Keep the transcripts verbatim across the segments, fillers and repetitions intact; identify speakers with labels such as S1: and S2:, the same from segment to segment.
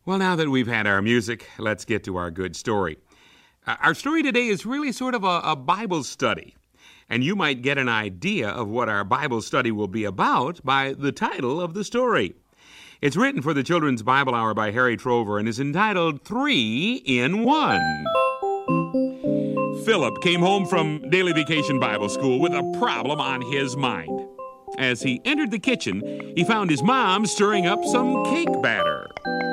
S1: Well, now that we've had our music, let's get to our good story. Uh, our story today is really sort of a, a Bible study. And you might get an idea of what our Bible study will be about by the title of the story. It's written for the Children's Bible Hour by Harry Trover and is entitled Three in One. Philip came home from Daily Vacation Bible School with a problem on his mind. As he entered the kitchen, he found his mom stirring up some cake batter.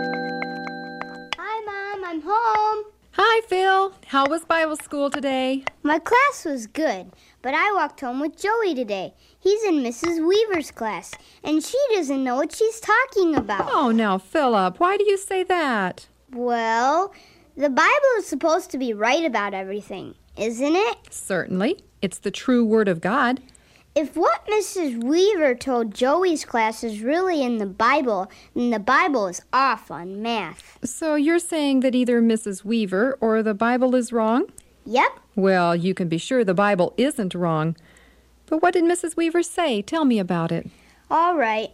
S2: Hi, Mom. I'm home.
S3: Hi, Phil. How was Bible school today?
S2: My class was good, but I walked home with Joey today. He's in Missus Weaver's class, and she doesn't know what she's talking about.
S3: Oh, now, Philip, why do you say that?
S2: Well, the Bible is supposed to be right about everything, isn't it?
S3: Certainly. It's the true Word of God.
S2: If what Missus Weaver told Joey's class is really in the Bible, then the Bible is off on math.
S3: So you're saying that either Missus Weaver or the Bible is wrong?
S2: Yep.
S3: Well, you can be sure the Bible isn't wrong. But what did Missus Weaver say? Tell me about it.
S2: All right.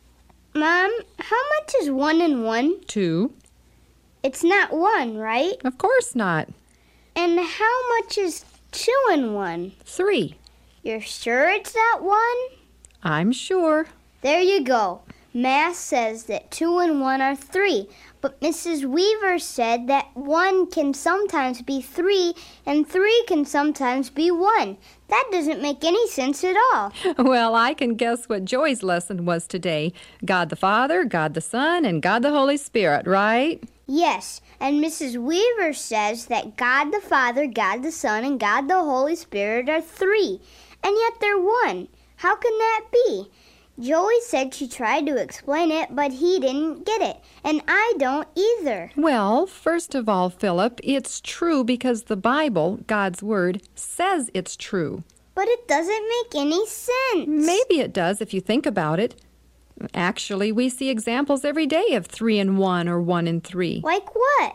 S2: Mom, how much is one and one?
S3: Two.
S2: It's not one, right?
S3: Of course not.
S2: And how much is two and one?
S3: Three.
S2: You're sure it's not one?
S3: I'm sure.
S2: There you go. Math says that two and one are three, but Missus Weaver said that one can sometimes be three and three can sometimes be one. That doesn't make any sense at all.
S3: Well, I can guess what Joey's lesson was today. God the Father, God the Son, and God the Holy Spirit, right?
S2: Yes, and Missus Weaver says that God the Father, God the Son, and God the Holy Spirit are three, and yet they're one. How can that be? Joey said she tried to explain it, but he didn't get it, and I don't either.
S3: Well, first of all, Philip, it's true because the Bible, God's Word, says it's true.
S2: But it doesn't make any sense.
S3: Maybe it does if you think about it. Actually, we see examples every day of three and one or one and three.
S2: Like what?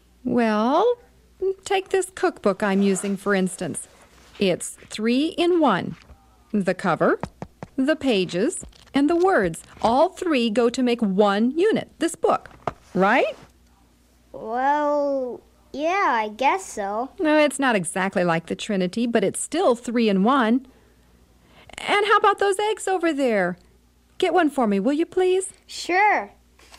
S3: Well, take this cookbook I'm using, for instance. It's three in one. The cover, the pages, and the words. All three go to make one unit, this book. Right?
S2: Well, yeah, I guess so.
S3: No, it's not exactly like the Trinity, but it's still three in one. And how about those eggs over there? Get one for me, will you please?
S2: Sure.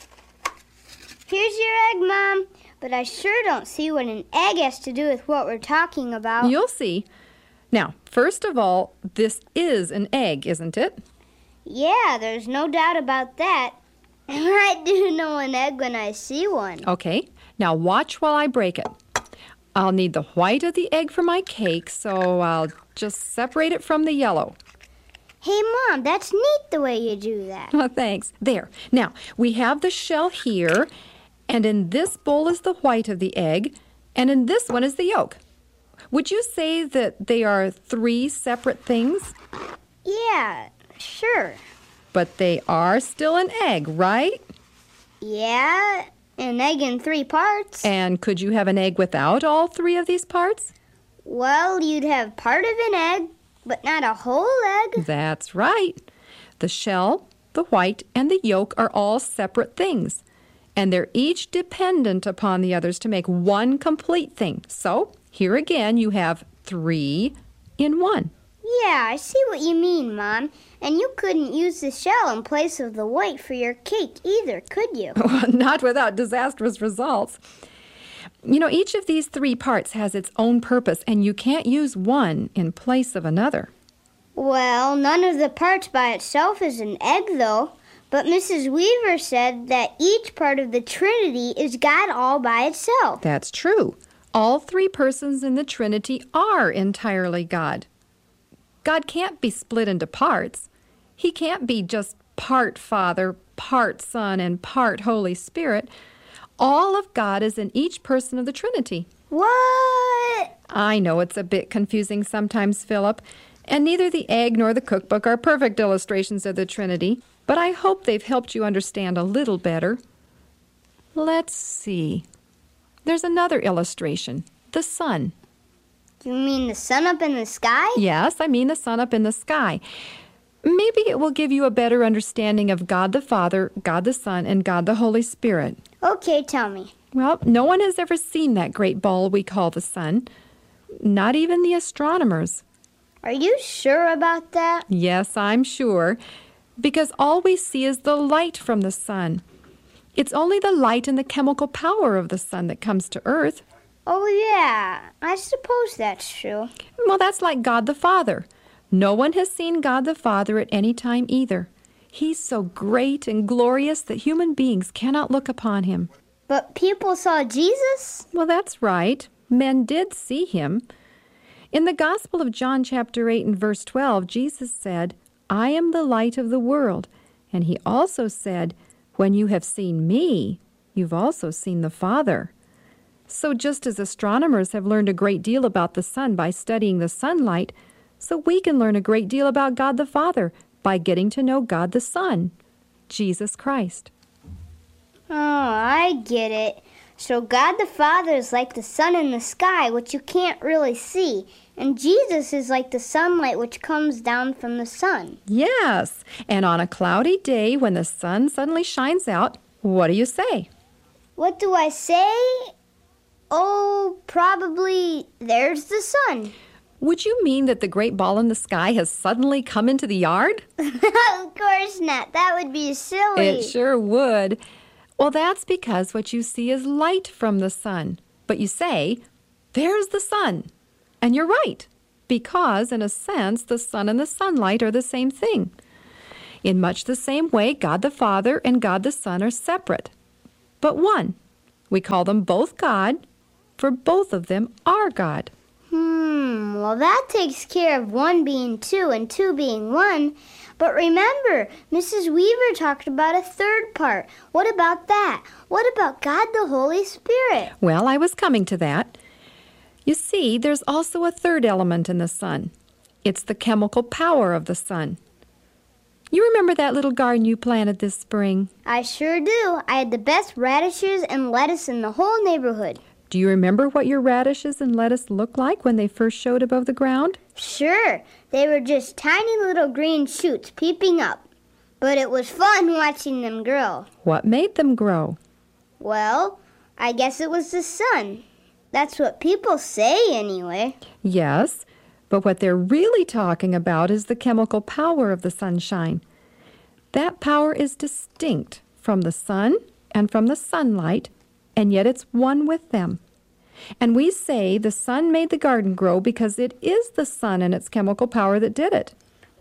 S2: Here's your egg, Mom. But I sure don't see what an egg has to do with what we're talking about.
S3: You'll see. Now, first of all, this is an egg, isn't it?
S2: Yeah, there's no doubt about that. And I do know an egg when I see one.
S3: Okay, now watch while I break it. I'll need the white of the egg for my cake, so I'll just separate it from the yellow.
S2: Hey, Mom, that's neat the way you do that.
S3: Oh, thanks. There. Now, we have the shell here, and in this bowl is the white of the egg, and in this one is the yolk. Would you say that they are three separate things?
S2: Yeah, sure.
S3: But they are still an egg, right?
S2: Yeah, an egg in three parts.
S3: And could you have an egg without all three of these parts?
S2: Well, you'd have part of an egg, but not a whole egg.
S3: That's right. The shell, the white, and the yolk are all separate things. And they're each dependent upon the others to make one complete thing. So, here again, you have three in one.
S2: Yeah, I see what you mean, Mom. And you couldn't use the shell in place of the white for your cake either, could you?
S3: Not without disastrous results. You know, each of these three parts has its own purpose, and you can't use one in place of another.
S2: Well, none of the parts by itself is an egg, though. But Missus Weaver said that each part of the Trinity is God all by itself.
S3: That's true. All three persons in the Trinity are entirely God. God can't be split into parts. He can't be just part Father, part Son, and part Holy Spirit. All of God is in each person of the Trinity.
S2: What?
S3: I know it's a bit confusing sometimes, Philip, and neither the egg nor the cookbook are perfect illustrations of the Trinity, but I hope they've helped you understand a little better. Let's see. There's another illustration, the sun.
S2: You mean the sun up in the sky?
S3: Yes, I mean the sun up in the sky. Maybe it will give you a better understanding of God the Father, God the Son, and God the Holy Spirit.
S2: Okay, tell me.
S3: Well, no one has ever seen that great ball we call the sun, not even the astronomers.
S2: Are you sure about that?
S3: Yes, I'm sure, because all we see is the light from the sun. It's only the light and the chemical power of the sun that comes to Earth.
S2: Oh, yeah, I suppose that's true.
S3: Well, that's like God the Father. No one has seen God the Father at any time either. He's so great and glorious that human beings cannot look upon him.
S2: But people saw Jesus?
S3: Well, that's right. Men did see him. In the Gospel of John chapter eight and verse twelve, Jesus said, I am the light of the world. And he also said, when you have seen me, you've also seen the Father. So just as astronomers have learned a great deal about the sun by studying the sunlight, so we can learn a great deal about God the Father by getting to know God the Son, Jesus Christ.
S2: Oh, I get it. So God the Father is like the sun in the sky, which you can't really see. And Jesus is like the sunlight which comes down from the sun.
S3: Yes, and on a cloudy day when the sun suddenly shines out, what do you say?
S2: What do I say? Oh, probably there's the sun.
S3: Would you mean that the great ball in the sky has suddenly come into the yard?
S2: Of course not. That would be silly.
S3: It sure would. Well, that's because what you see is light from the sun. But you say, there's the sun. And you're right, because in a sense, the sun and the sunlight are the same thing. In much the same way, God the Father and God the Son are separate, but one. We call them both God, for both of them are God.
S2: Hmm, well that takes care of one being two and two being one. But remember, Missus Weaver talked about a third part. What about that? What about God the Holy Spirit?
S3: Well, I was coming to that. You see, there's also a third element in the sun. It's the chemical power of the sun. You remember that little garden you planted this spring?
S2: I sure do. I had the best radishes and lettuce in the whole neighborhood.
S3: Do you remember what your radishes and lettuce looked like when they first showed above the ground?
S2: Sure. They were just tiny little green shoots peeping up. But it was fun watching them grow.
S3: What made them grow?
S2: Well, I guess it was the sun. That's what people say anyway.
S3: Yes, but what they're really talking about is the chemical power of the sunshine. That power is distinct from the sun and from the sunlight, and yet it's one with them. And we say the sun made the garden grow because it is the sun and its chemical power that did it.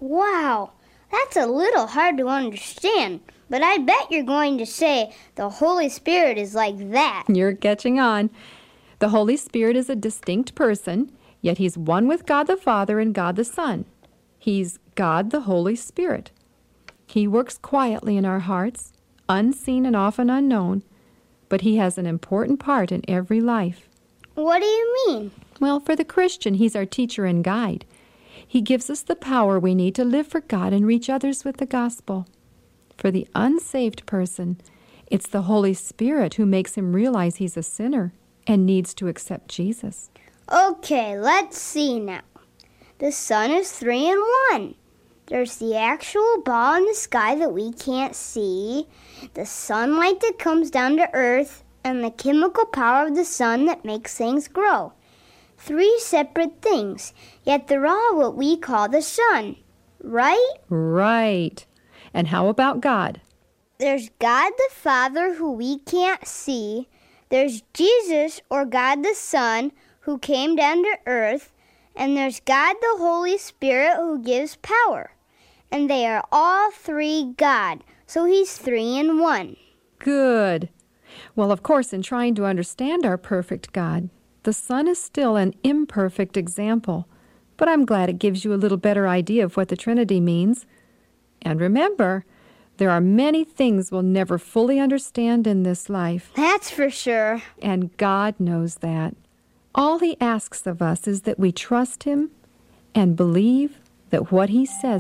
S2: Wow, that's a little hard to understand, but I bet you're going to say the Holy Spirit is like that.
S3: You're catching on. The Holy Spirit is a distinct person, yet he's one with God the Father and God the Son. He's God the Holy Spirit. He works quietly in our hearts, unseen and often unknown, but he has an important part in every life.
S2: What do you mean?
S3: Well, for the Christian, he's our teacher and guide. He gives us the power we need to live for God and reach others with the gospel. For the unsaved person, it's the Holy Spirit who makes him realize he's a sinner and needs to accept Jesus.
S2: Okay, let's see now. The sun is three in one. There's the actual ball in the sky that we can't see, the sunlight that comes down to earth, and the chemical power of the sun that makes things grow. Three separate things, yet they're all what we call the sun, right?
S3: Right. And how about God?
S2: There's God the Father who we can't see. There's Jesus, or God the Son, who came down to earth. And there's God the Holy Spirit who gives power. And they are all three God, so he's three in one.
S3: Good. Well, of course, in trying to understand our perfect God, the sun is still an imperfect example. But I'm glad it gives you a little better idea of what the Trinity means. And remember, there are many things we'll never fully understand in this life.
S2: That's for sure.
S3: And God knows that. All he asks of us is that we trust him and believe that what he says